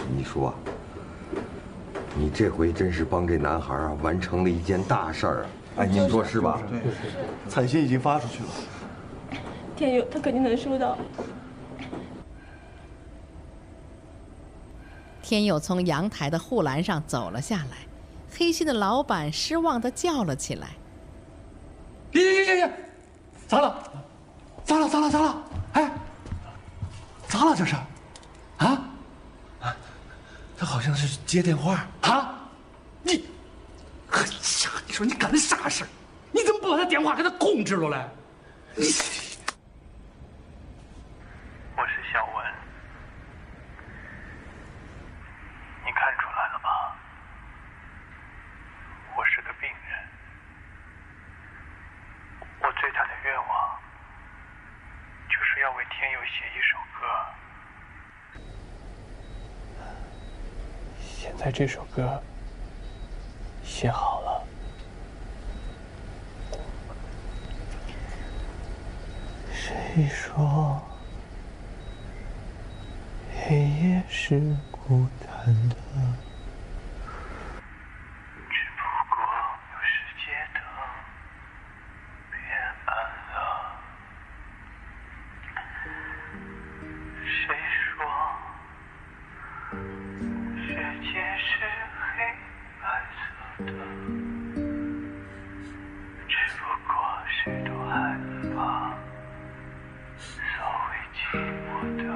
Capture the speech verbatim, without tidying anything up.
你说，你这回真是帮这男孩啊完成了一件大事儿啊！哎，你们说是吧？ 对，彩信已经发出去了。 天佑他肯定能收到。 天佑从阳台的护栏上走了下来，黑心的老板失望地叫了起来：“ 呀呀呀呀！咋了？咋了？咋了？咋了？哎，咋了这是？啊？啊？ 他好像是接电话啊！你，哎呀，你说你干的啥事儿？你怎么不把他电话给他控制了嘞？你。” 我是小文，你看出来了吧？我是个病人，我最大的愿望就是要为天佑写一首歌。现在这首歌写好了。谁说黑夜是孤单的？